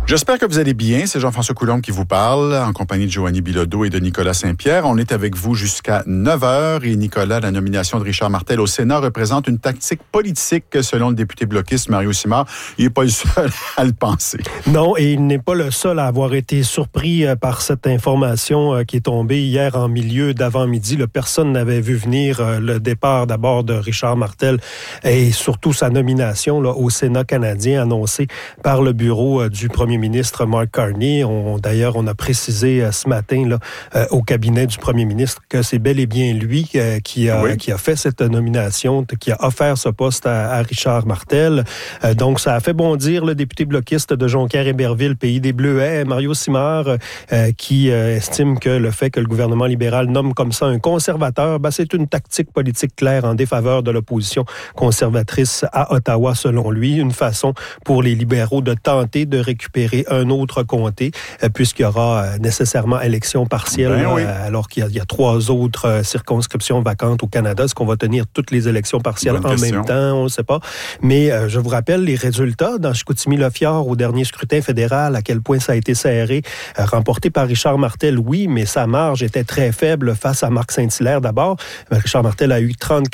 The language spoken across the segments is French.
J'espère que vous allez bien. C'est Jean-François Coulombe qui vous parle, en compagnie de Joanie Bilodeau et de Nicolas Saint-Pierre. On est avec vous jusqu'à 9h. Et Nicolas, la nomination de Richard Martel au Sénat représente une tactique politique, selon le député bloquiste Mario Simard. Il n'est pas le seul à le penser. Non, et il n'est pas le seul à avoir été surpris par cette information qui est tombée hier en milieu d'avant-midi. Personne n'avait vu venir le départ d'abord de Richard Martel et surtout sa nomination au Sénat canadien annoncée par le bureau du premier ministre Mark Carney. D'ailleurs, on a précisé ce matin au cabinet du premier ministre que c'est bel et bien lui qui a fait cette nomination, qui a offert ce poste à Richard Martel. Donc, ça a fait bondir le député bloquiste de Jonquière-Héberville, pays des Bleuets, Mario Simard, qui estime que le fait que le gouvernement libéral nomme comme ça un conservateur, c'est une tactique politique claire en défaveur de l'opposition conservatrice à Ottawa, selon lui. Une façon pour les libéraux de tenter de récupérer un autre comté, puisqu'il y aura nécessairement élection partielle, alors qu'il y a 3 autres circonscriptions vacantes au Canada. Est-ce qu'on va tenir toutes les élections partielles même temps? On ne sait pas. Mais je vous rappelle les résultats dans Chicoutimi-Le-Fjord au dernier scrutin fédéral, à quel point ça a été serré. Remporté par Richard Martel, oui, mais sa marge était très faible face à Marc Saint-Hilaire d'abord. Richard Martel a eu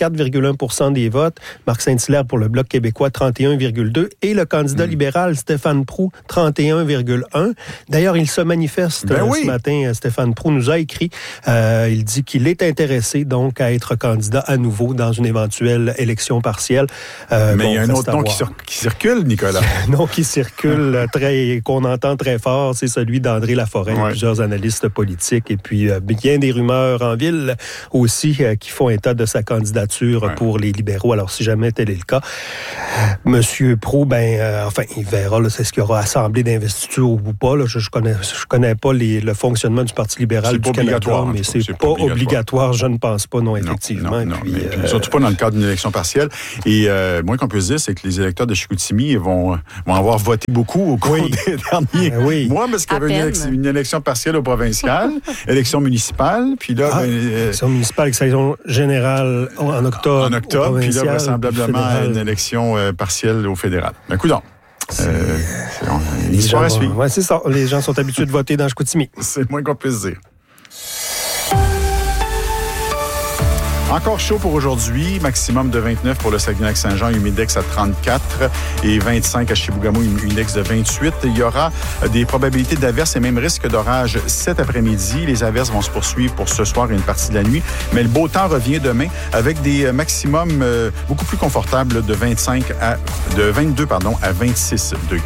34,1% des votes. Marc Saint-Hilaire pour le Bloc québécois, 31,2%. Et le candidat libéral, Stéphane Proulx, 31,1%. D'ailleurs, il se manifeste ce matin. Stéphane Proulx nous a écrit. Il dit qu'il est intéressé donc à être candidat à nouveau dans une éventuelle élection partielle. Mais il y a un autre nom qui circule, Nicolas. Un nom qui circule, qu'on entend très fort, c'est celui d'André Laforêt. Il y a plusieurs analystes politiques et puis bien des rumeurs en ville aussi qui font état de sa candidature pour les libéraux. Alors, si jamais tel est le cas, Monsieur Proulx, il verra c'est ce qu'il y aura assemblée d'investiture ou pas. Je connais pas le fonctionnement du Parti libéral du Canada, mais c'est pas obligatoire, je ne pense pas, non, effectivement. Non, surtout pas dans le cadre d'une élection partielle. Et moins qu'on puisse dire, c'est que les électeurs de Chicoutimi vont avoir voté beaucoup au cours des derniers mois, parce qu'il y avait une élection partielle au provincial, élection municipale, puis là... élection municipale, élection générale en octobre. Puis là, vraisemblablement, une élection partielle au fédéral. Coudonc. L'histoire à suivre. Oui, c'est ça. Les gens sont habitués de voter dans Chicoutimi. C'est moins qu'on puisse dire. Encore chaud pour aujourd'hui, maximum de 29 pour le Saguenay-Lac-Saint-Jean, humidex à 34 et 25 à Chibougamau, humidex de 28. Il y aura des probabilités d'averses et même risques d'orage cet après-midi. Les averses vont se poursuivre pour ce soir et une partie de la nuit, mais le beau temps revient demain avec des maximums beaucoup plus confortables de 22 à 26 degrés.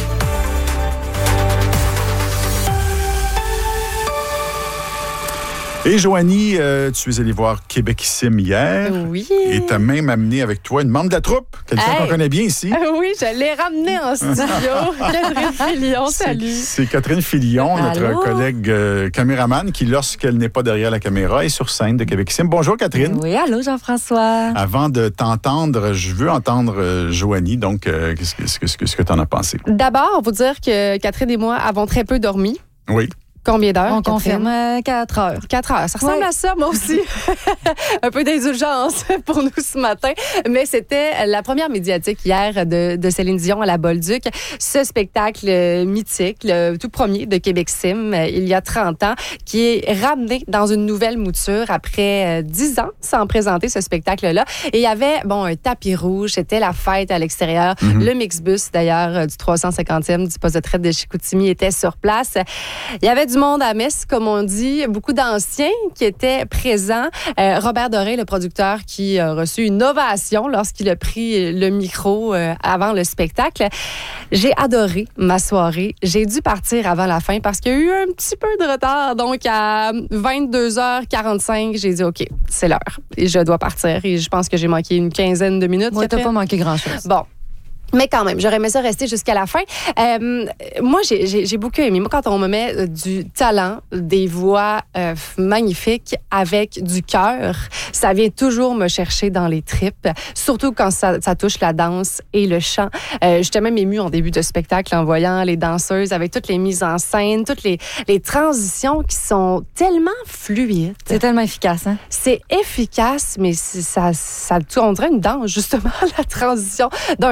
Et Joanie, tu es allée voir Québecissime hier. Oui. Et tu as même amené avec toi une membre de la troupe, quelqu'un qu'on connaît bien ici. Oui, je l'ai ramenée en studio. Catherine Filion, salut. C'est Catherine Filion, notre collègue caméraman, qui, lorsqu'elle n'est pas derrière la caméra, est sur scène de Québecissime. Bonjour, Catherine. Oui, allô, Jean-François. Avant de t'entendre, je veux entendre Joanie. Donc, qu'est-ce que tu en as pensé? D'abord, vous dire que Catherine et moi avons très peu dormi. Oui. Combien d'heures? On confirme 4 heures. 4 heures. Ça ressemble à ça, moi aussi. Un peu d'indulgence pour nous ce matin. Mais c'était la première médiatique hier de Céline Dion à la Bolduc. Ce spectacle mythique, le tout premier de Québecissime, il y a 30 ans, qui est ramené dans une nouvelle mouture après 10 ans sans présenter ce spectacle-là. Et il y avait, un tapis rouge. C'était la fête à l'extérieur. Mm-hmm. Le Mixbus, d'ailleurs, du 350e du poste de traite de Chicoutimi était sur place. Il y avait du monde à messe, comme on dit, beaucoup d'anciens qui étaient présents. Robert Doré, le producteur, qui a reçu une ovation lorsqu'il a pris le micro avant le spectacle. J'ai adoré ma soirée. J'ai dû partir avant la fin parce qu'il y a eu un petit peu de retard. Donc, à 22h45, j'ai dit, OK, c'est l'heure. Et je dois partir. Et je pense que j'ai manqué une quinzaine de minutes. Moi, t'as pas manqué grand-chose. Bon. Mais quand même, j'aurais aimé ça rester jusqu'à la fin. Moi, j'ai beaucoup aimé. Moi, quand on me met du talent, des voix magnifiques avec du cœur, ça vient toujours me chercher dans les tripes, surtout quand ça touche la danse et le chant. J'étais même émue en début de spectacle en voyant les danseuses avec toutes les mises en scène, toutes les transitions qui sont tellement fluides. C'est tellement efficace, hein? C'est efficace, mais ça on dirait une danse, justement, la transition d'un chanteur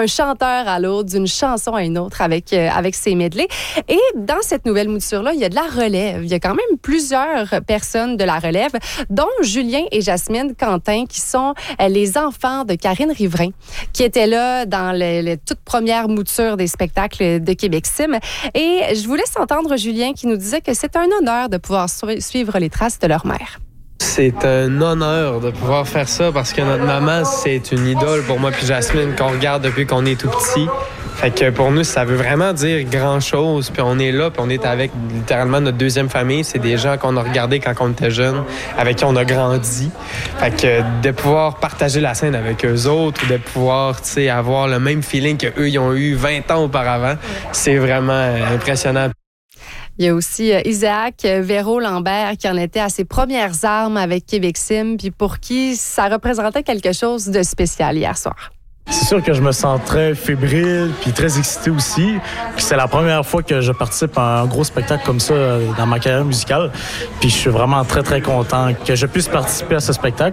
heure à l'autre, d'une chanson à une autre avec ces medleys. Et dans cette nouvelle mouture-là, il y a de la relève. Il y a quand même plusieurs personnes de la relève, dont Julien et Jasmine Quentin, qui sont les enfants de Karine Riverain, qui étaient là dans les toutes premières moutures des spectacles de Québec Sim. Et je vous laisse entendre Julien qui nous disait que c'est un honneur de pouvoir suivre les traces de leur mère. C'est un honneur de pouvoir faire ça parce que notre maman, c'est une idole pour moi puis Jasmine qu'on regarde depuis qu'on est tout petit. Fait que pour nous, ça veut vraiment dire grand-chose. Puis on est là, puis on est avec littéralement notre deuxième famille. C'est des gens qu'on a regardés quand on était jeunes, avec qui on a grandi. Fait que de pouvoir partager la scène avec eux autres ou de pouvoir, tu sais, avoir le même feeling qu'eux, ils ont eu 20 ans auparavant, c'est vraiment impressionnant. Il y a aussi Isaac Véro-Lambert qui en était à ses premières armes avec Québec Sim, puis pour qui ça représentait quelque chose de spécial hier soir. C'est sûr que je me sens très fébrile puis très excité aussi. Puis c'est la première fois que je participe à un gros spectacle comme ça dans ma carrière musicale. Puis je suis vraiment très, très content que je puisse participer à ce spectacle.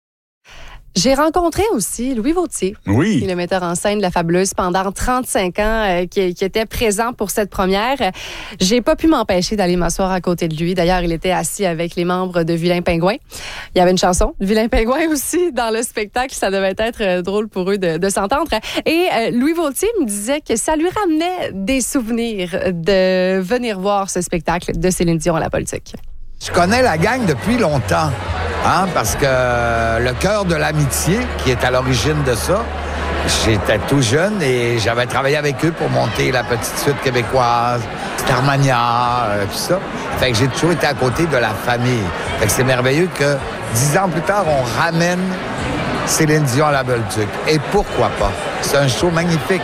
J'ai rencontré aussi Louis Vautier, Oui. le metteur en scène de La Fabuleuse pendant 35 ans, qui était présent pour cette première. J'ai pas pu m'empêcher d'aller m'asseoir à côté de lui. D'ailleurs, il était assis avec les membres de Vilain Pingouin. Il y avait une chanson, Vilain Pingouin aussi, dans le spectacle. Ça devait être drôle pour eux de s'entendre. Et Louis Vautier me disait que ça lui ramenait des souvenirs de venir voir ce spectacle de Céline Dion à la Bolduc. Je connais la gang depuis longtemps, parce que le cœur de l'amitié, qui est à l'origine de ça, j'étais tout jeune et j'avais travaillé avec eux pour monter la petite suite québécoise, Starmania, tout ça. Fait que j'ai toujours été à côté de la famille. Fait que c'est merveilleux que 10 ans plus tard, on ramène Céline Dion à la Bolduc. Et pourquoi pas? C'est un show magnifique.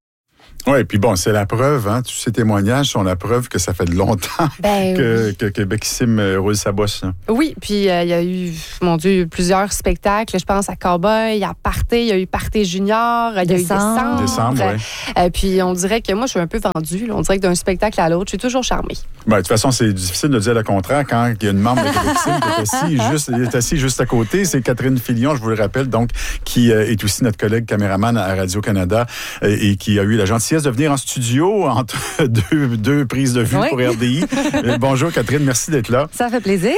Oui, puis bon, c'est la preuve, tous ces témoignages sont la preuve que ça fait de longtemps que Québec Sim roule sa bosse. Là. Oui, puis il y a eu, mon Dieu, plusieurs spectacles. Je pense à Cowboy, à Party, il y a eu Party Junior, il y a eu Décembre. Ouais. Puis on dirait que moi, je suis un peu vendue. Là. On dirait que d'un spectacle à l'autre, je suis toujours charmée. Ben, de toute façon, c'est difficile de dire le contraire quand il y a une membre de Québec Sim qui est assise juste à côté. C'est Catherine Filion, je vous le rappelle, donc, qui est aussi notre collègue caméraman à Radio-Canada et qui a eu la gentillesse de venir en studio entre deux prises de vue pour RDI. Bonjour Catherine, merci d'être là. Ça fait plaisir.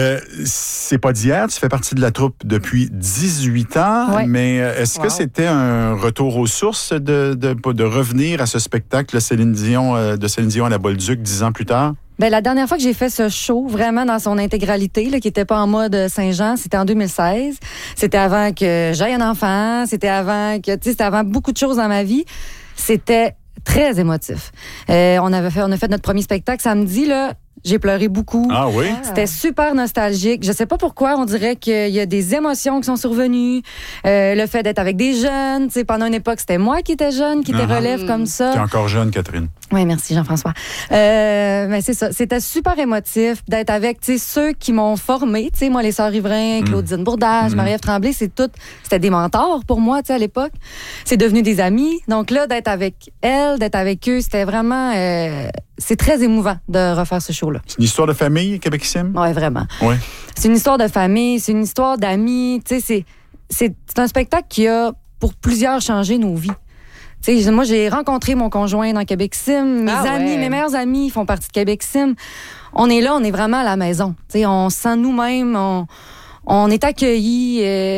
C'est pas d'hier, tu fais partie de la troupe depuis 18 ans, mais est-ce que c'était un retour aux sources de revenir à ce spectacle de Céline Dion à la Bolduc 10 ans plus tard? Ben, la dernière fois que j'ai fait ce show, vraiment dans son intégralité, là, qui n'était pas en mode Saint-Jean, c'était en 2016. C'était avant que j'aie un enfant, c'était avant beaucoup de choses dans ma vie. C'était très émotif. On a fait notre premier spectacle samedi, là. J'ai pleuré beaucoup. Ah oui? C'était super nostalgique. Je sais pas pourquoi, on dirait qu'il y a des émotions qui sont survenues. Le fait d'être avec des jeunes. Tu sais, pendant une époque, c'était moi qui étais jeune, qui était relève comme ça. Tu es encore jeune, Catherine. Oui, merci Jean-François. Mais c'est ça. C'était super émotif d'être avec ceux qui m'ont formé. Tu sais, moi, les Sœurs Riverain, Claudine Bourdage, Marie-Ève Tremblay, c'était des mentors pour moi, tu sais, à l'époque. C'est devenu des amis. Donc là, d'être avec elles, d'être avec eux, c'était vraiment... c'est très émouvant de refaire ce show-là. C'est une histoire de famille, Québec Sim? Oui, vraiment. Ouais. C'est une histoire de famille, c'est une histoire d'amis. Tu sais, c'est un spectacle qui a, pour plusieurs, changé nos vies. Tu sais, moi, j'ai rencontré mon conjoint dans Québec Sim. Mes meilleurs amis font partie de Québec Sim. On est là, on est vraiment à la maison. Tu sais, on se sent nous-mêmes, on est accueillis.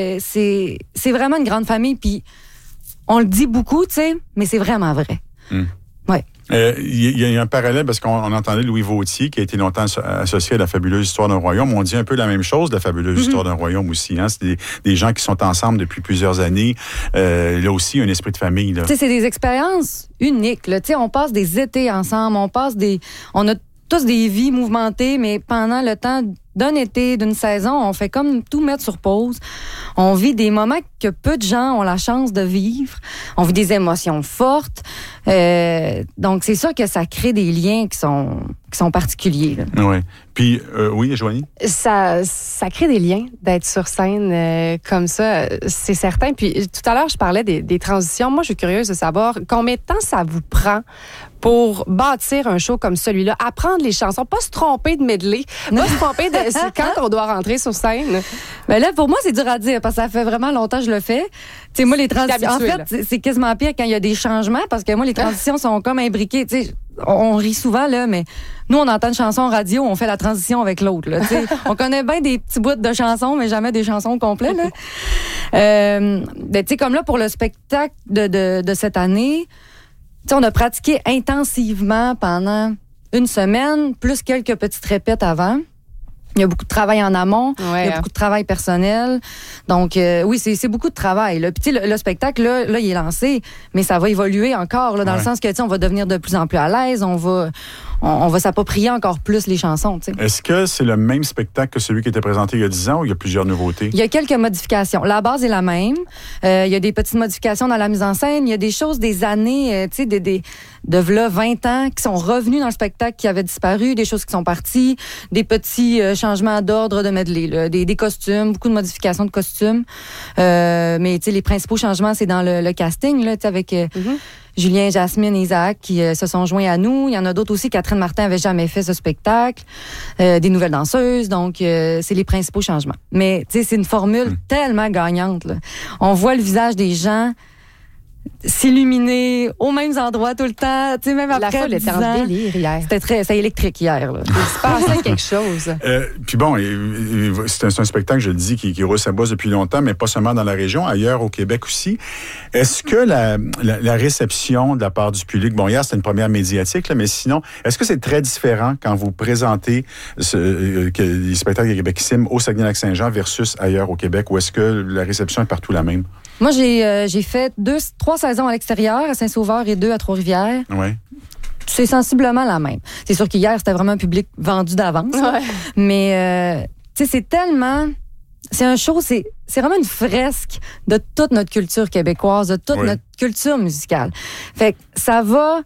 C'est vraiment une grande famille. Puis on le dit beaucoup, tu sais, mais c'est vraiment vrai. Ouais. Il y a un parallèle parce qu'on entendait Louis Vautier qui a été longtemps associé à la fabuleuse histoire d'un royaume. On dit un peu la même chose de la fabuleuse histoire d'un royaume aussi. C'est des gens qui sont ensemble depuis plusieurs années. Là aussi, un esprit de famille. Tu sais, c'est des expériences uniques. Tu sais, on passe des étés ensemble, on a tous des vies mouvementées, mais pendant le temps d'un été, d'une saison, on fait comme tout mettre sur pause. On vit des moments que peu de gens ont la chance de vivre. On vit des émotions fortes. Donc, c'est sûr que ça crée des liens qui sont sont particuliers. Oui. Puis, oui, Joanie? Ça crée des liens d'être sur scène comme ça, c'est certain. Puis tout à l'heure, je parlais des transitions. Moi, je suis curieuse de savoir combien de temps ça vous prend pour bâtir un show comme celui-là, apprendre les chansons, pas se tromper de medley, pas se tromper de c'est quand on doit rentrer sur scène. Ben là, pour moi, c'est dur à dire parce que ça fait vraiment longtemps que je le fais. Tu sais, moi, les transitions, en fait, c'est quasiment pire quand il y a des changements parce que moi, les transitions sont comme imbriquées. Tu sais, on rit souvent, là, mais nous, on entend une chanson radio, on fait la transition avec l'autre. Là, on connaît bien des petits bouts de chansons, mais jamais des chansons complètes. Là. Ben, tu sais, comme là, pour le spectacle de cette année, on a pratiqué intensivement pendant une semaine, plus quelques petites répètes avant. Il y a beaucoup de travail en amont, il y a beaucoup de travail personnel. Donc, oui, c'est beaucoup de travail. Là. Puis, le spectacle, là, il est lancé, mais ça va évoluer encore, là, dans le sens que, on va devenir de plus en plus à l'aise, on va s'approprier encore plus les chansons. T'sais. Est-ce que c'est le même spectacle que celui qui était présenté il y a 10 ans ou il y a plusieurs nouveautés? Il y a quelques modifications. La base est la même. Il y a des petites modifications dans la mise en scène. Il y a des choses des années, de v'là 20 ans qui sont revenus dans le spectacle qui avaient disparu, des choses qui sont parties, des petits changements d'ordre de medley, là, des costumes, beaucoup de modifications de costumes. Mais les principaux changements, c'est dans le casting, là, avec Julien, Jasmine et Isaac qui se sont joints à nous. Il y en a d'autres aussi. Catherine Martin avait jamais fait ce spectacle. Des nouvelles danseuses. Donc, c'est les principaux changements. Mais c'est une formule tellement gagnante. Là. On voit le visage des gens s'illuminer aux mêmes endroits tout le temps, tu sais, même après. La foule était en délire hier. C'était électrique hier, là. Il se passait quelque chose. Puis bon, c'est un spectacle, je le dis, qui roule sa bosse depuis longtemps, mais pas seulement dans la région, ailleurs au Québec aussi. Est-ce que la réception de la part du public, bon, hier, c'était une première médiatique, là, mais sinon, est-ce que c'est très différent quand vous présentez les spectacles de Québecissimes au Saguenay-Lac-Saint-Jean versus ailleurs au Québec, ou est-ce que la réception est partout la même? Moi, j'ai fait 3 saisons à l'extérieur, à Saint-Sauveur et 2 à Trois-Rivières. Oui. C'est sensiblement la même. C'est sûr qu'hier, c'était vraiment un public vendu d'avance. Ouais. Mais, tu sais, c'est tellement... C'est un show, c'est vraiment une fresque de toute notre culture québécoise, de toute notre culture musicale. Fait que ça va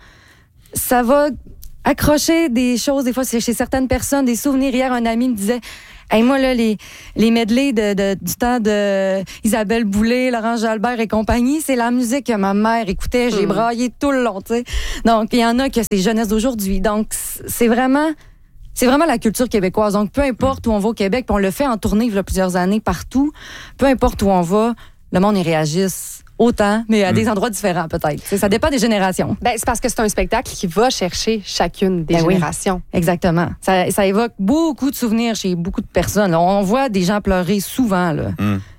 accrocher des choses, des fois, chez certaines personnes, des souvenirs. Hier, un ami me disait... Hey, moi, là, les medleys du temps de Isabelle Boulay, Laurent Jalbert et compagnie, c'est la musique que ma mère écoutait. J'ai braillé tout le long, tu sais. Donc, il y en a que c'est jeunesse d'aujourd'hui. Donc, c'est vraiment la culture québécoise. Donc, peu importe où on va au Québec, puis on le fait en tournée il y a plusieurs années partout, peu importe où on va, le monde y réagisse autant, mais à des endroits différents peut-être. Ça dépend des générations. Ben, c'est parce que c'est un spectacle qui va chercher chacune des générations. Oui, exactement. Ça évoque beaucoup de souvenirs chez beaucoup de personnes. On voit des gens pleurer souvent. Là.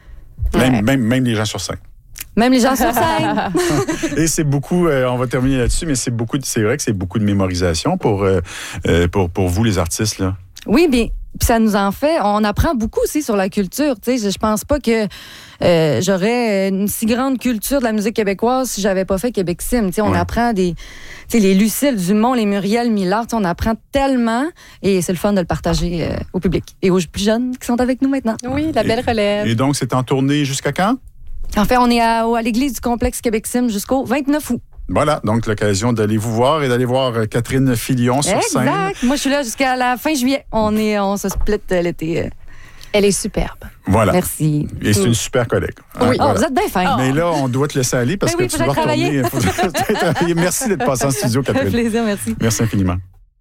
Même les gens sur scène. Même les gens sur scène. Et c'est beaucoup, on va terminer là-dessus, mais c'est vrai que c'est beaucoup de mémorisation pour vous, les artistes, là. Oui, bien, puis ça nous en fait. On apprend beaucoup aussi sur la culture. Tu sais, je pense pas que j'aurais une si grande culture de la musique québécoise si j'avais pas fait Québecissime. Tu sais, on apprend les Lucille Dumont, les Muriel Millard. Tu sais, on apprend tellement et c'est le fun de le partager au public et aux plus jeunes qui sont avec nous maintenant. Oui, la belle relève. Et donc, c'est en tournée jusqu'à quand? En fait, on est à l'église du complexe Québecissime jusqu'au 29 août. Voilà, donc l'occasion d'aller vous voir et d'aller voir Catherine Filion sur scène. Exact. Moi, je suis là jusqu'à la fin juillet. On se split l'été. Elle est superbe. Voilà. Merci. Et c'est une super collègue. Oui. Voilà. Vous êtes bien fin. Mais là, on doit te laisser aller parce que tu dois retourner. Merci d'être passé en studio, Catherine. Un plaisir, merci. Merci infiniment.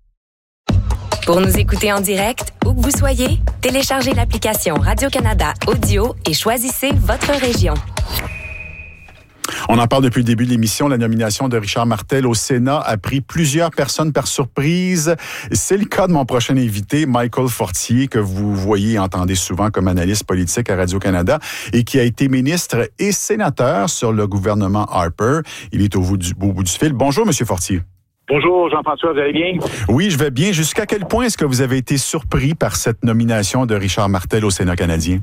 Pour nous écouter en direct, où que vous soyez, téléchargez l'application Radio-Canada Audio et choisissez votre région. On en parle depuis le début de l'émission. La nomination de Richard Martel au Sénat a pris plusieurs personnes par surprise. C'est le cas de mon prochain invité, Michael Fortier, que vous voyez et entendez souvent comme analyste politique à Radio-Canada et qui a été ministre et sénateur sur le gouvernement Harper. Il est au bout du fil. Bonjour, M. Fortier. Bonjour, Jean-François, vous allez bien? Oui, je vais bien. Jusqu'à quel point est-ce que vous avez été surpris par cette nomination de Richard Martel au Sénat canadien?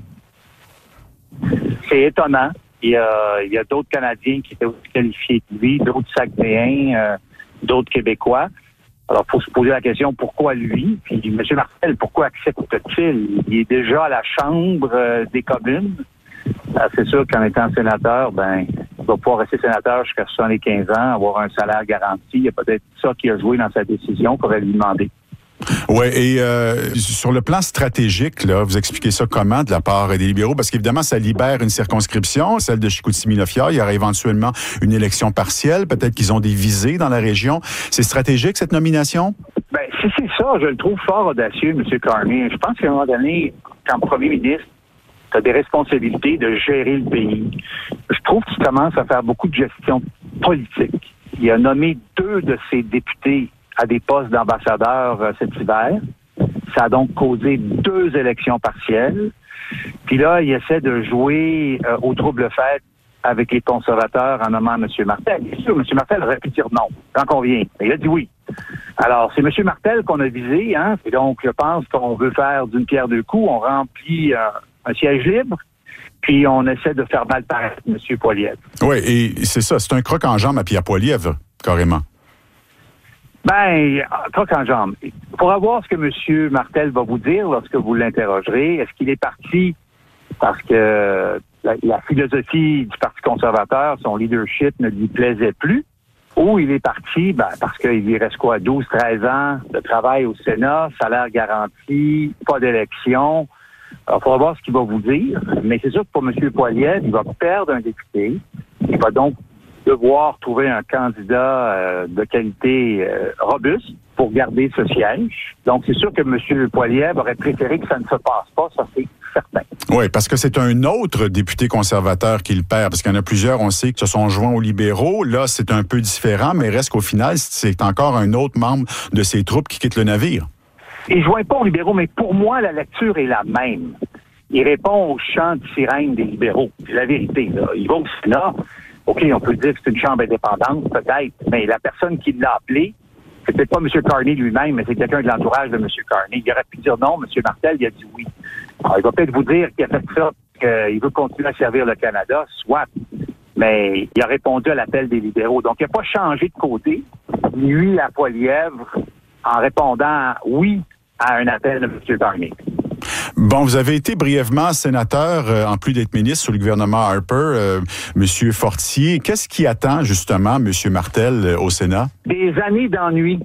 C'est étonnant. Il y a d'autres Canadiens qui étaient aussi qualifiés que lui, d'autres Saguenayens, d'autres Québécois. Alors, il faut se poser la question, pourquoi lui? Puis, M. Martel, pourquoi accepte-t-il? Il est déjà à la Chambre des communes. Alors, c'est sûr qu'en étant sénateur, il va pouvoir rester sénateur jusqu'à 75 ans, avoir un salaire garanti. Il y a peut-être ça qui a joué dans sa décision, qu'on va lui demander. Oui, et sur le plan stratégique, là, vous expliquez ça comment de la part des libéraux? Parce qu'évidemment, ça libère une circonscription, celle de Chicoutimi-Lafière. Il y aura éventuellement une élection partielle. Peut-être qu'ils ont des visées dans la région. C'est stratégique, cette nomination? Ben, si c'est ça, je le trouve fort audacieux, M. Carney. Je pense qu'à un moment donné, quand premier ministre, tu as des responsabilités de gérer le pays. Je trouve qu'il commence à faire beaucoup de gestion politique. Il a nommé 2 de ses députés à des postes d'ambassadeurs cet hiver. Ça a donc causé 2 élections partielles. Puis là, il essaie de jouer au trouble-fête avec les conservateurs en nommant M. Martel. Bien sûr, M. Martel aurait pu dire non, j'en conviens. Mais il a dit oui. Alors, c'est M. Martel qu'on a visé, hein. Et donc, je pense qu'on veut faire d'une pierre deux coups. On remplit un siège libre, puis on essaie de faire mal paraître M. Poilievre. Oui, et c'est ça. C'est un croc en jambe à Pierre Poilievre, carrément. Ben, croc en jambe. Pour avoir ce que M. Martel va vous dire lorsque vous l'interrogerez, est-ce qu'il est parti parce que la philosophie du Parti conservateur, son leadership ne lui plaisait plus, ou il est parti parce qu'il lui reste 12-13 ans de travail au Sénat, salaire garanti, pas d'élection. Alors, il faudra voir ce qu'il va vous dire, mais c'est sûr que pour M. Poilievre, il va perdre un député. Il va donc devoir trouver un candidat de qualité robuste pour garder ce siège. Donc, c'est sûr que M. Poilievre aurait préféré que ça ne se passe pas, ça c'est certain. Oui, parce que c'est un autre député conservateur qui le perd, parce qu'il y en a plusieurs, on sait, qui se sont joints aux libéraux. Là, c'est un peu différent, mais reste qu'au final, c'est encore un autre membre de ses troupes qui quitte le navire. Il ne joint pas aux libéraux, mais pour moi, la lecture est la même. Il répond au chant de sirène des libéraux. C'est la vérité, là. Il va au Sénat. OK, on peut dire que c'est une chambre indépendante, peut-être, mais la personne qui l'a appelé, c'est peut-être pas M. Carney lui-même, mais c'est quelqu'un de l'entourage de M. Carney. Il aurait pu dire non, M. Martel, il a dit oui. Alors, il va peut-être vous dire qu'il a fait ça, qu'il veut continuer à servir le Canada, soit, mais il a répondu à l'appel des libéraux. Donc, il n'a pas changé de côté, lui, à Poilievre, en répondant oui à un appel de M. Carney. Bon, vous avez été brièvement sénateur, en plus d'être ministre sous le gouvernement Harper, M. Fortier. Qu'est-ce qui attend, justement, M. Martel au Sénat? Des années d'ennui.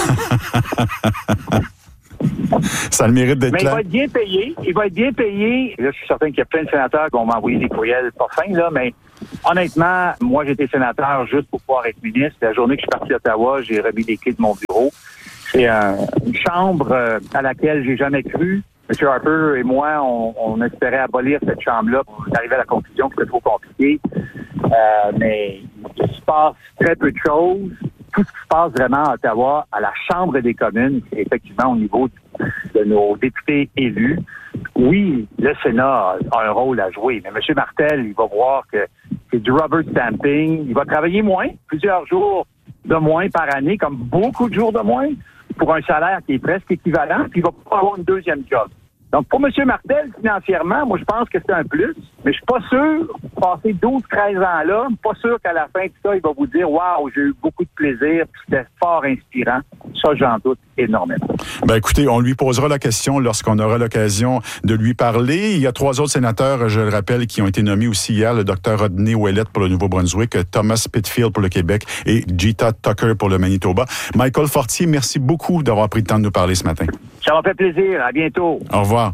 Ça a le mérite d'être Mais clair. il va être bien payé. Il va être bien payé. Là, je suis certain qu'il y a plein de sénateurs qui vont m'envoyer des courriels pas fins, là, mais honnêtement, moi, j'ai été sénateur juste pour pouvoir être ministre. La journée que je suis parti d'Ottawa, j'ai remis les clés de mon bureau. C'est une chambre à laquelle j'ai jamais cru. M. Harper et moi, on espérait abolir cette chambre-là pour arriver à la conclusion que c'était trop compliqué. Mais il se passe très peu de choses. Tout ce qui se passe vraiment à Ottawa, à la Chambre des communes, c'est effectivement au niveau de nos députés élus. Oui, le Sénat a un rôle à jouer, mais M. Martel, il va voir que c'est du rubber stamping. Il va travailler moins, plusieurs jours de moins par année, comme beaucoup de jours de moins, pour un salaire qui est presque équivalent, puis il va pouvoir avoir une deuxième job. Donc, pour M. Martel, financièrement, moi, je pense que c'est un plus, mais je suis pas sûr, passer 12-13 ans là, pas sûr qu'à la fin de ça, il va vous dire « Wow, j'ai eu beaucoup de plaisir, puis c'était fort inspirant. » Ça, j'en doute énormément. Ben, écoutez, on lui posera la question lorsqu'on aura l'occasion de lui parler. Il y a 3 autres sénateurs, je le rappelle, qui ont été nommés aussi hier, le Dr Rodney Ouellette pour le Nouveau-Brunswick, Thomas Pitfield pour le Québec et Gita Tucker pour le Manitoba. Michael Fortier, merci beaucoup d'avoir pris le temps de nous parler ce matin. Ça m'a fait plaisir. À bientôt. Au revoir.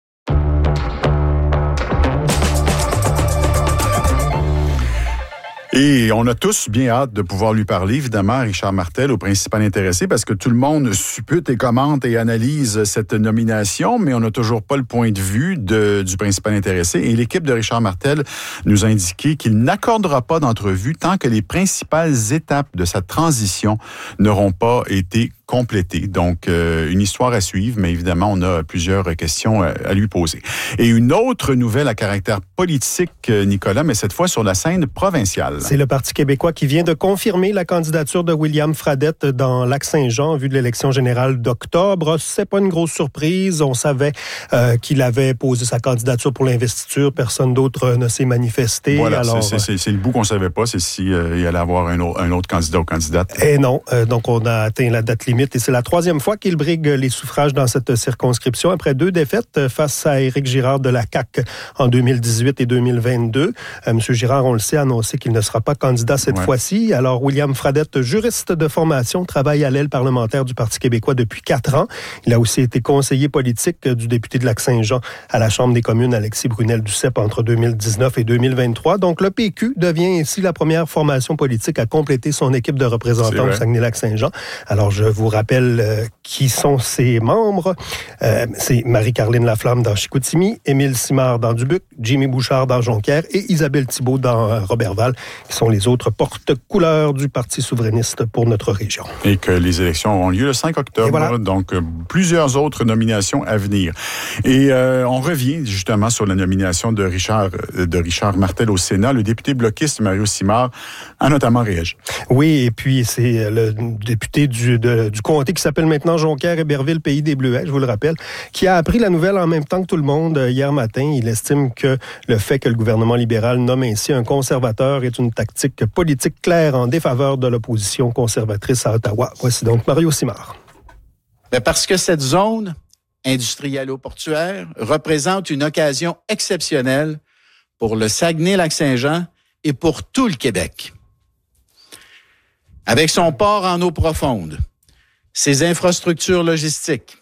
Et on a tous bien hâte de pouvoir lui parler, évidemment, Richard Martel, au principal intéressé, parce que tout le monde suppute et commente et analyse cette nomination, mais on n'a toujours pas le point de vue du principal intéressé. Et l'équipe de Richard Martel nous a indiqué qu'il n'accordera pas d'entrevue tant que les principales étapes de sa transition n'auront pas été complétées. Donc, une histoire à suivre, mais évidemment, on a plusieurs questions à lui poser. Et une autre nouvelle à caractère politique, Nicolas, mais cette fois sur la scène provinciale. C'est le Parti québécois qui vient de confirmer la candidature de William Fradette dans Lac-Saint-Jean en vue de l'élection générale d'octobre. C'est pas une grosse surprise. On savait qu'il avait posé sa candidature pour l'investiture. Personne d'autre ne s'est manifesté. Voilà, alors, c'est le bout qu'on savait pas, c'est s'il allait avoir un autre candidat ou candidate. Et non. Donc, on a atteint la date limite limite. Et c'est la troisième fois qu'il brigue les suffrages dans cette circonscription après 2 défaites face à Éric Girard de la CAQ en 2018 et 2022. M. Girard, on le sait, a annoncé qu'il ne sera pas candidat cette fois-ci. Alors, William Fradette, juriste de formation, travaille à l'aile parlementaire du Parti québécois depuis 4 ans. Il a aussi été conseiller politique du député de Lac-Saint-Jean à la Chambre des communes, Alexis Brunel-Duceppe, entre 2019 et 2023. Donc, le PQ devient ainsi la première formation politique à compléter son équipe de représentants au Saguenay-Lac-Saint-Jean. Alors, je vous rappelle qui sont ses membres. C'est Marie-Carline Laflamme dans Chicoutimi, Émile Simard dans Dubuque, Jimmy Bouchard dans Jonquière et Isabelle Thibault dans Robertval, qui sont les autres porte-couleurs du Parti souverainiste pour notre région. Et que les élections auront lieu le 5 octobre. Voilà. Donc, plusieurs autres nominations à venir. Et on revient justement sur la nomination de Richard Martel au Sénat. Le député bloquiste Mario Simard a notamment réagi. Oui, et puis c'est le député du comté qui s'appelle maintenant Jonquière-Héberville, Pays des Bleuets, je vous le rappelle, qui a appris la nouvelle en même temps que tout le monde hier matin. Il estime que le fait que le gouvernement libéral nomme ainsi un conservateur est une tactique politique claire en défaveur de l'opposition conservatrice à Ottawa. Voici donc Mario Simard. Parce que cette zone industrielle-portuaire représente une occasion exceptionnelle pour le Saguenay-Lac-Saint-Jean et pour tout le Québec. Avec son port en eau profonde, ses infrastructures logistiques,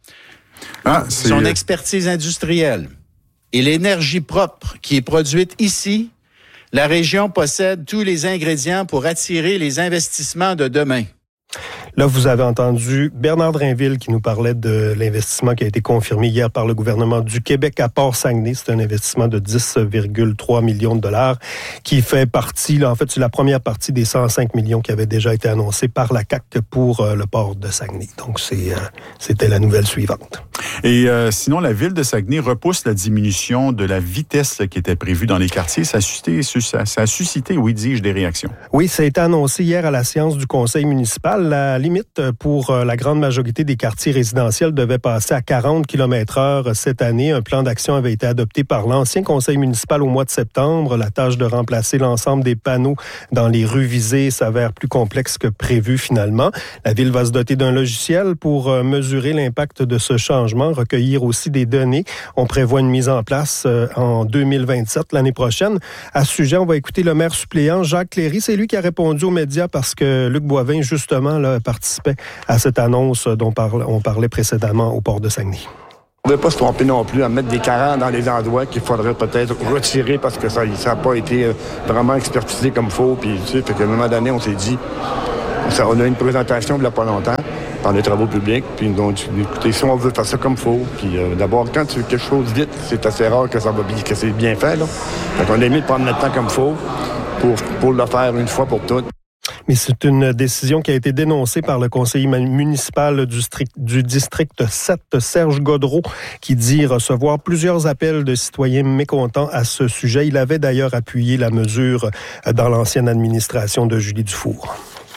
son expertise industrielle et l'énergie propre qui est produite ici, la région possède tous les ingrédients pour attirer les investissements de demain. Là, vous avez entendu Bernard Drainville qui nous parlait de l'investissement qui a été confirmé hier par le gouvernement du Québec à Port-Saguenay. C'est un investissement de 10,3 millions de dollars qui fait partie, là, en fait, c'est la première partie des 105 millions qui avaient déjà été annoncés par la CAQ pour le port de Saguenay. Donc, c'était la nouvelle suivante. Et sinon, la ville de Saguenay repousse la diminution de la vitesse qui était prévue dans les quartiers. Ça a suscité, oui, dis-je, des réactions. Oui, ça a été annoncé hier à la séance du conseil municipal. La limite pour la grande majorité des quartiers résidentiels devait passer à 40 km/h cette année. Un plan d'action avait été adopté par l'ancien conseil municipal au mois de septembre. La tâche de remplacer l'ensemble des panneaux dans les rues visées s'avère plus complexe que prévu finalement. La ville va se doter d'un logiciel pour mesurer l'impact de ce changement, recueillir aussi des données. On prévoit une mise en place en 2027, l'année prochaine. À ce sujet, on va écouter le maire suppléant, Jacques Cléry. C'est lui qui a répondu aux médias parce que Luc Boivin, justement, là, participait à cette annonce dont on parlait précédemment au port de Saguenay. On ne veut pas se tromper non plus à mettre des carennes dans les endroits qu'il faudrait peut-être retirer parce que ça n'a pas été vraiment expertisé comme il faut. Puis, tu sais, fait qu'à un moment donné, on s'est dit, on a une présentation il n'y a pas longtemps par les travaux publics. Puis, donc, écoutez, si on veut faire ça comme il faut, puis d'abord, quand tu fais quelque chose vite, c'est assez rare que que c'est bien fait. Là. Fait qu'on a mis de prendre notre temps comme il faut pour le faire une fois pour toutes. Mais c'est une décision qui a été dénoncée par le conseiller municipal du district 7, Serge Godreau, qui dit recevoir plusieurs appels de citoyens mécontents à ce sujet. Il avait d'ailleurs appuyé la mesure dans l'ancienne administration de Julie Dufour.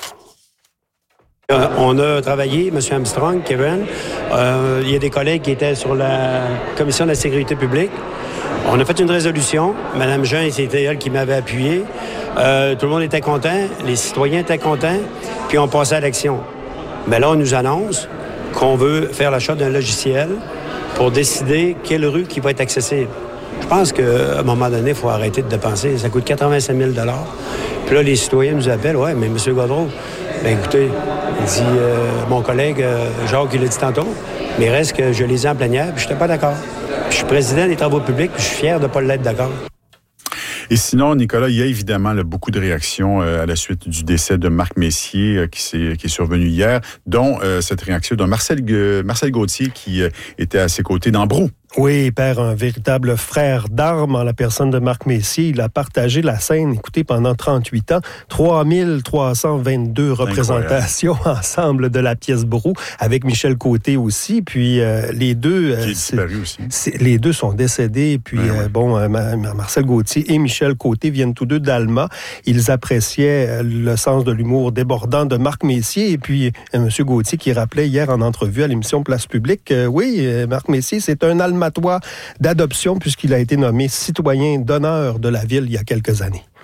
On a travaillé, M. Armstrong, Kevin, il y a des collègues qui étaient sur la commission de la sécurité publique. On a fait une résolution. Mme Jean, c'était elle qui m'avait appuyé. Tout le monde était content, les citoyens étaient contents, puis on passait à l'action. Mais là, on nous annonce qu'on veut faire l'achat d'un logiciel pour décider quelle rue qui va être accessible. Je pense qu'à un moment donné, il faut arrêter de dépenser. Ça coûte 85 000 $. Puis là, les citoyens nous appellent. Ouais, mais M. Godreau, bien écoutez, il dit, mon collègue Jacques, il l'a dit tantôt, mais il reste que je les ai en plénière, puis je n'étais pas d'accord. Puis je suis président des travaux publics, puis je suis fier de ne pas l'être d'accord. Et sinon, Nicolas, il y a évidemment beaucoup de réactions à la suite du décès de Marc Messier qui est survenu hier, dont cette réaction de Marcel Gauthier qui était à ses côtés dans Brou. Oui, il perd un véritable frère d'armes en la personne de Marc Messier. Il a partagé la scène, écoutez, pendant 38 ans, 3322 représentations ensemble de la pièce Brou, avec Michel Côté aussi. Puis les deux... qui est disparu aussi. Les deux sont décédés. Puis Marcel Gauthier et Michel Côté viennent tous deux d'Alma. Ils appréciaient le sens de l'humour débordant de Marc Messier. Et puis M. Gauthier qui rappelait hier en entrevue à l'émission Place Publique, Marc Messier, c'est un Allemand d'adoption puisqu'il a été nommé citoyen d'honneur de la ville il y a quelques années.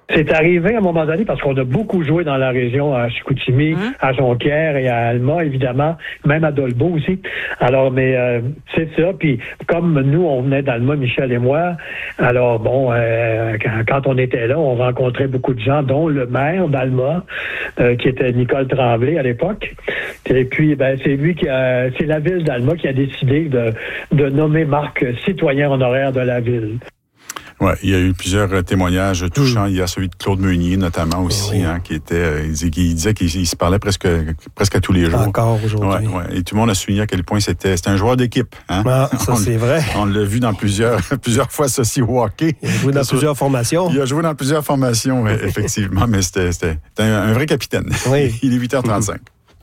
C'est arrivé à un moment donné parce qu'on a beaucoup joué dans la région à Chicoutimi, à Jonquière et à Alma, évidemment, même à Dolbeau aussi. Alors, mais c'est ça. Puis comme nous, on venait d'Alma, Michel et moi, alors bon, quand on était là, on rencontrait beaucoup de gens, dont le maire d'Alma, qui était Nicole Tremblay à l'époque. Et puis, c'est lui c'est la ville d'Alma qui a décidé de nommer Marc citoyen honoraire de la ville. Oui, il y a eu plusieurs témoignages touchants. Il y a celui de Claude Meunier, notamment, aussi, qui disait qu'il se parlait presque à tous les jours. Encore aujourd'hui. Ouais. Et tout le monde a souligné à quel point c'était un joueur d'équipe. Hein? Ah, ça, c'est vrai. On l'a vu dans plusieurs fois associé au hockey. Il a joué dans plusieurs formations. Il a joué dans plusieurs formations, effectivement, mais c'était un vrai capitaine. Oui. Il est 8h35.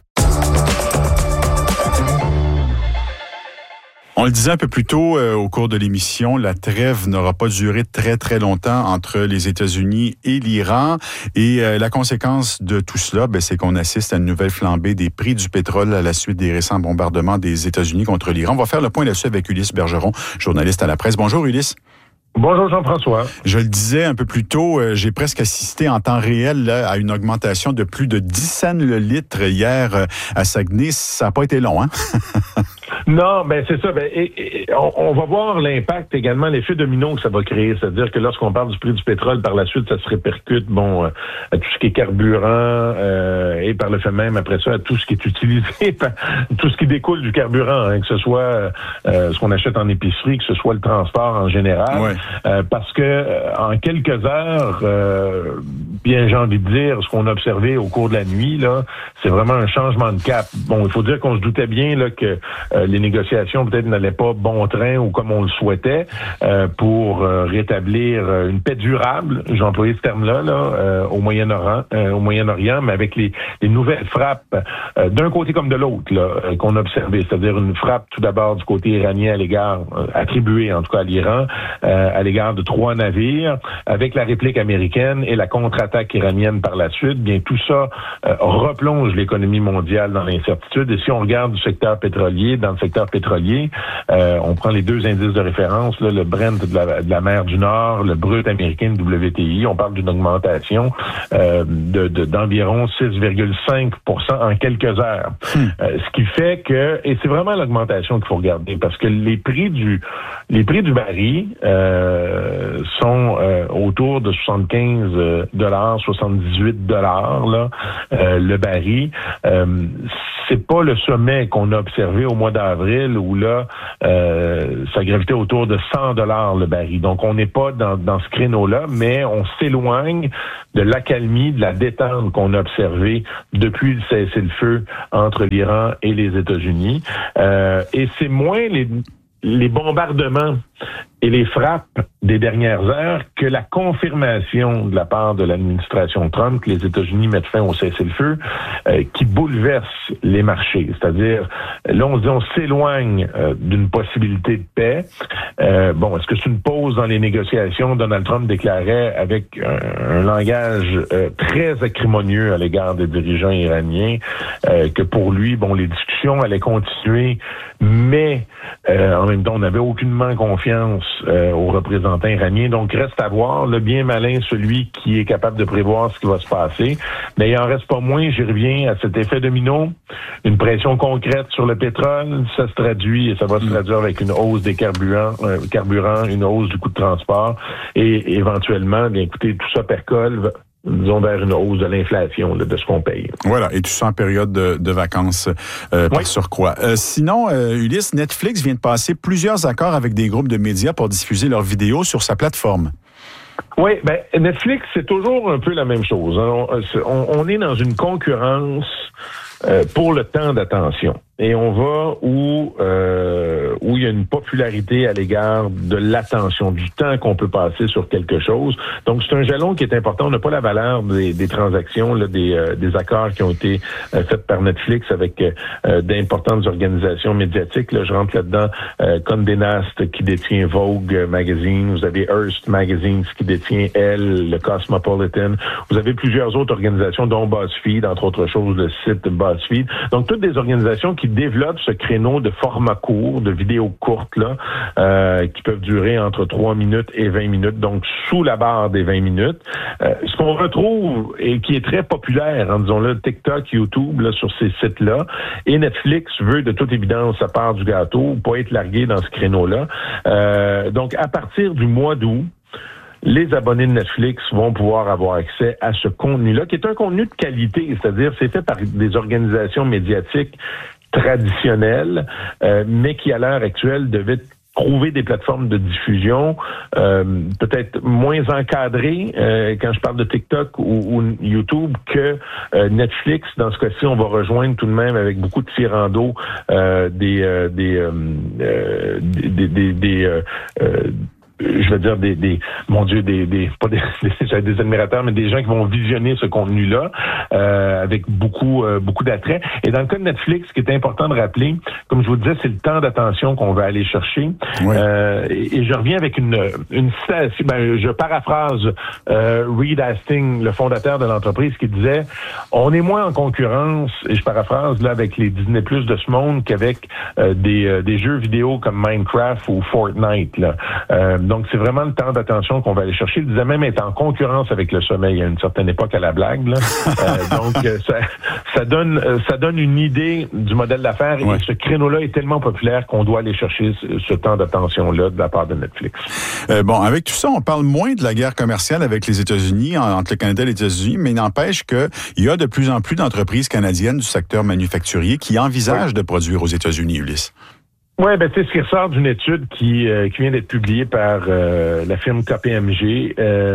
On le disait un peu plus tôt au cours de l'émission, la trêve n'aura pas duré très, très longtemps entre les États-Unis et l'Iran. Et la conséquence de tout cela, c'est qu'on assiste à une nouvelle flambée des prix du pétrole à la suite des récents bombardements des États-Unis contre l'Iran. On va faire le point là-dessus avec Ulysse Bergeron, journaliste à la presse. Bonjour Ulysse. Bonjour Jean-François. Je le disais un peu plus tôt, j'ai presque assisté en temps réel là, à une augmentation de plus de 10 cents le litre hier à Saguenay. Ça n'a pas été long, hein? Non, c'est ça. On va voir l'impact également, l'effet domino que ça va créer. C'est-à-dire que lorsqu'on parle du prix du pétrole, par la suite, ça se répercute, à tout ce qui est carburant et par le fait même, après ça, à tout ce qui est utilisé, tout ce qui découle du carburant, que ce soit ce qu'on achète en épicerie, que ce soit le transport en général. Ouais. Parce que en quelques heures, bien j'ai envie de dire, ce qu'on a observé au cours de la nuit, là, c'est vraiment un changement de cap. Bon, il faut dire qu'on se doutait bien là que les négociations peut-être n'allaient pas bon train ou comme on le souhaitait pour rétablir une paix durable, j'ai employé ce terme-là, au Moyen-Orient, mais avec les nouvelles frappes d'un côté comme de l'autre là, qu'on a observé, c'est-à-dire une frappe tout d'abord du côté iranien à l'égard, attribuée en tout cas à l'Iran, à l'égard de 3 navires, avec la réplique américaine et la contre-attaque iranienne par la suite. Bien, tout ça replonge l'économie mondiale dans l'incertitude. Et si on regarde du secteur pétrolier, dans le secteur pétrolier, on prend les 2 indices de référence, là, le Brent de la mer du Nord, le brut américain de WTI, on parle d'une augmentation d'environ 6,5% en quelques heures. Ce qui fait que, et c'est vraiment l'augmentation qu'il faut regarder, parce que les prix du baril sont autour de 75 $, 78 $ là, le baril. C'est pas le sommet qu'on a observé au mois d'avril où là, ça gravitait autour de 100 $ le baril. Donc, on n'est pas dans ce créneau-là, mais on s'éloigne de l'accalmie, de la détente qu'on a observée depuis le cessez-le-feu entre l'Iran et les États-Unis. Et c'est moins les bombardements et les frappes des dernières heures que la confirmation de la part de l'administration Trump que les États-Unis mettent fin au cessez-le-feu qui bouleverse les marchés. C'est-à-dire, là, on se dit on s'éloigne d'une possibilité de paix. Est-ce que c'est une pause dans les négociations? Donald Trump déclarait avec un langage très acrimonieux à l'égard des dirigeants iraniens que pour lui, les discussions allaient continuer, mais en même temps, on n'avait aucunement confiance aux représentants iraniens. Donc, reste à voir. Le bien malin, celui qui est capable de prévoir ce qui va se passer. Mais il en reste pas moins, j'y reviens à cet effet domino. Une pression concrète sur le pétrole, ça se traduit et ça va se traduire avec une hausse des carburants, une hausse du coût de transport et éventuellement, bien écoutez, tout ça percole disons, vers une hausse de l'inflation de ce qu'on paye. Voilà, et tout ça en période de vacances par surcroît. Sinon, Ulysse, Netflix vient de passer plusieurs accords avec des groupes de médias pour diffuser leurs vidéos sur sa plateforme. Oui, Netflix, c'est toujours un peu la même chose. On est dans une concurrence pour le temps d'attention. Et on va où il y a une popularité à l'égard de l'attention, du temps qu'on peut passer sur quelque chose. Donc, c'est un jalon qui est important. On n'a pas la valeur des transactions, là, des accords qui ont été faits par Netflix avec d'importantes organisations médiatiques. Là, je rentre là-dedans Condé Nast qui détient Vogue Magazine. Vous avez Hearst Magazine qui détient Elle, le Cosmopolitan. Vous avez plusieurs autres organisations, dont BuzzFeed, entre autres choses, le site BuzzFeed. Donc, toutes des organisations qui développe ce créneau de format court, de vidéos courtes, là, qui peuvent durer entre 3 minutes et 20 minutes, donc sous la barre des 20 minutes. Ce qu'on retrouve et qui est très populaire, disons-le, TikTok, YouTube, là, sur ces sites-là, et Netflix veut de toute évidence sa part du gâteau, pas être largué dans ce créneau-là. Donc, à partir du mois d'août, les abonnés de Netflix vont pouvoir avoir accès à ce contenu-là, qui est un contenu de qualité, c'est-à-dire c'est fait par des organisations médiatiques traditionnelles, mais qui, à l'heure actuelle, devaient trouver des plateformes de diffusion peut-être moins encadrées, quand je parle de TikTok ou YouTube, que Netflix. Dans ce cas-ci, on va rejoindre tout de même avec beaucoup de tirando je veux dire des admirateurs, mais des gens qui vont visionner ce contenu-là avec beaucoup d'attrait. Et dans le cas de Netflix, ce qui est important de rappeler, comme je vous disais, c'est le temps d'attention qu'on va aller chercher. Oui. Et je reviens avec une citation, je paraphrase Reed Hastings, le fondateur de l'entreprise, qui disait « On est moins en concurrence, et je paraphrase là avec les Disney+ de ce monde qu'avec des jeux vidéo comme Minecraft ou Fortnite. » Là. Donc, c'est vraiment le temps d'attention qu'on va aller chercher. Il disait même être en concurrence avec le sommeil à une certaine époque à la blague. Là. Donc, ça donne une idée du modèle d'affaires. Ouais. Et ce créneau-là est tellement populaire qu'on doit aller chercher ce temps d'attention-là de la part de Netflix. Avec tout ça, on parle moins de la guerre commerciale avec les États-Unis, entre le Canada et les États-Unis, mais il n'empêche qu'il y a de plus en plus d'entreprises canadiennes du secteur manufacturier qui envisagent de produire aux États-Unis, Ulysse. Oui, c'est ce qui ressort d'une étude qui vient d'être publiée par la firme KPMG.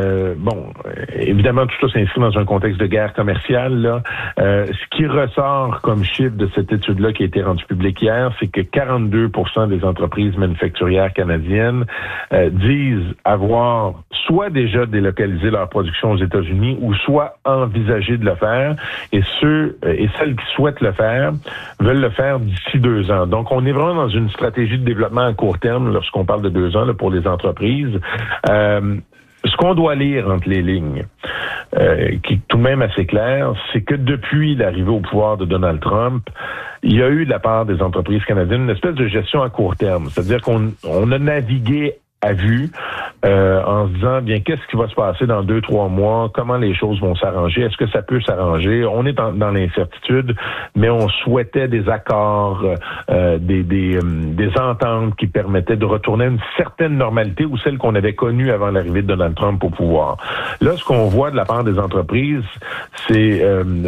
Évidemment, tout ça s'inscrit dans un contexte de guerre commerciale. Là. Ce qui ressort comme chiffre de cette étude-là qui a été rendue publique hier, c'est que 42% des entreprises manufacturières canadiennes disent avoir soit déjà délocalisé leur production aux États-Unis ou soit envisagé de le faire. Et celles qui souhaitent le faire veulent le faire d'ici 2 ans. Donc, on est vraiment dans une stratégie de développement à court terme lorsqu'on parle de 2 ans là, pour les entreprises. Ce qu'on doit lire entre les lignes, qui est tout de même assez clair, c'est que depuis l'arrivée au pouvoir de Donald Trump, il y a eu de la part des entreprises canadiennes une espèce de gestion à court terme. C'est-à-dire qu'on a navigué à vue en se disant, bien, qu'est-ce qui va se passer dans 2-3 mois? Comment les choses vont s'arranger? Est-ce que ça peut s'arranger? On est dans l'incertitude, mais on souhaitait des accords, des ententes qui permettaient de retourner à une certaine normalité ou celle qu'on avait connue avant l'arrivée de Donald Trump au pouvoir. Là, ce qu'on voit de la part des entreprises, c'est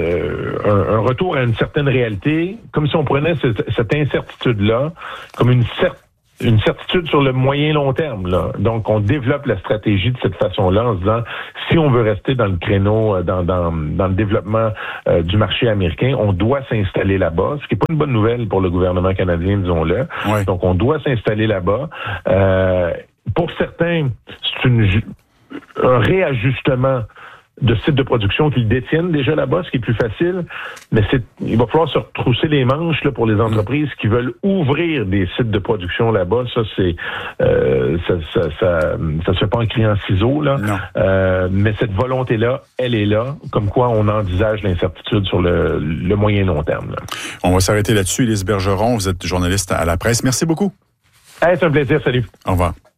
un retour à une certaine réalité, comme si on prenait cette incertitude-là comme une certitude sur le moyen long terme. Là. Donc, on développe la stratégie de cette façon-là en se disant, si on veut rester dans le créneau, dans le développement du marché américain, on doit s'installer là-bas, ce qui n'est pas une bonne nouvelle pour le gouvernement canadien, disons-le. Ouais. Donc, on doit s'installer là-bas. Pour certains, c'est un réajustement de sites de production qu'ils détiennent déjà là-bas, ce qui est plus facile, mais il va falloir se retrousser les manches là, pour les entreprises qui veulent ouvrir des sites de production là-bas. Ça, ça se fait pas en criant ciseaux, là. Mais cette volonté-là, elle est là, comme quoi on envisage l'incertitude sur le moyen et long terme. Là. On va s'arrêter là-dessus. Ulysse Bergeron, vous êtes journaliste à la presse. Merci beaucoup. C'est un plaisir. Salut. Au revoir.